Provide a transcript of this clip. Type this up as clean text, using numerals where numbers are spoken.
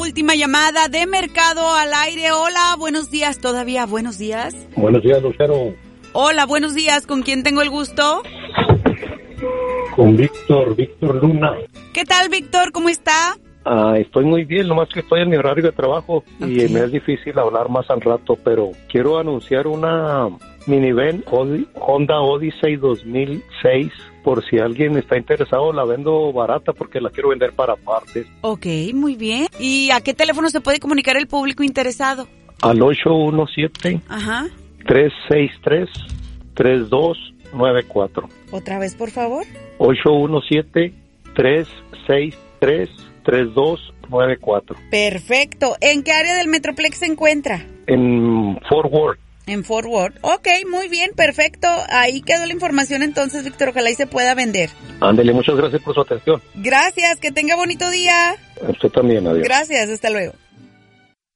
última llamada de Mercado al Aire. Hola, buenos días todavía. Buenos días. Buenos días, Lucero. Hola, buenos días. ¿Con quién tengo el gusto? Con Víctor Luna. ¿Qué tal, Víctor? ¿Cómo está? Estoy muy bien, nomás que estoy en mi horario de trabajo y me es difícil hablar más al rato, pero quiero anunciar una minivan Honda Odyssey 2006. Por si alguien está interesado, la vendo barata porque la quiero vender para partes. Ok, muy bien. ¿Y a qué teléfono se puede comunicar el público interesado? Al 817-363-3294. ¿Otra vez, por favor? 817-363-3294. Perfecto. ¿En qué área del Metroplex se encuentra? En Fort Worth. En Fort Worth. Ok, muy bien, perfecto. Ahí quedó la información entonces, Víctor. Ojalá y se pueda vender. Ándele, muchas gracias por su atención. Gracias, que tenga bonito día. Usted también, adiós. Gracias, hasta luego.